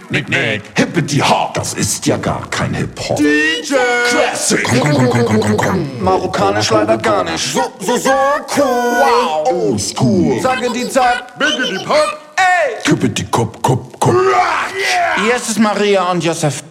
Nick. Hippity Hop, das ist ja gar kein Hip-Hop. DJ Classic. Komm. Marokkanisch leider gar nicht. So cool. Wow. Old school. Sage die Zeit. Bitte die Pop. Ey. Hippity Kop. Hier ist es Maria und Josef